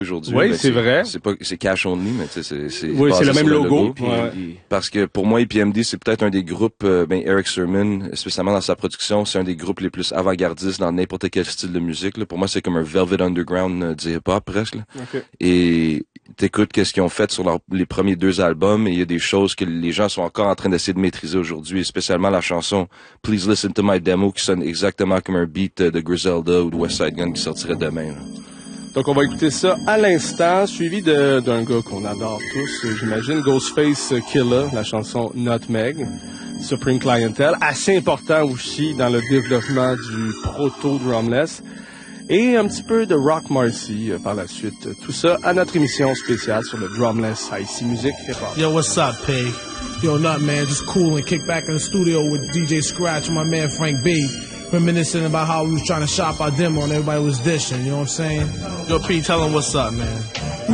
aujourd'hui. Oui, c'est vrai. C'est Cash Only, mais tu sais, c'est oui, c'est le même logo. Parce que pour moi, EPMD, c'est peut-être un des groupes, Eric Sermon, spécialement dans sa production, c'est un des groupes les plus avant-gardistes dans n'importe quel style de musique, là. Pour moi, c'est comme un Velvet Underground du hip-hop, presque, là. Okay. Et t'écoutes qu'est-ce qu'ils ont fait sur les premiers 2 albums, et il y a des choses que les gens sont encore en train d'essayer de maîtriser aujourd'hui, spécialement la chanson Please Listen to My Demo, qui sonne exactement comme un beat de Griselda ou de West Side Gun qui sortirait demain, là. Donc, on va écouter ça à l'instant, suivi d'un gars qu'on adore tous, j'imagine, Ghostface Killah, la chanson Nutmeg, Supreme Clientele, assez important aussi dans le développement du proto-drumless, et un petit peu de Rock Marcy par la suite. Tout ça à notre émission spéciale sur le drumless IC Music Hip-Hop. Yo, what's up, Pig? Yo, Nut, man, just cool and kick back in the studio with DJ Scratch and my man Frank B. Reminiscing about how we was trying to shop our demo and everybody was dishing, you know what I'm saying? Yo, P, tell him what's up, man.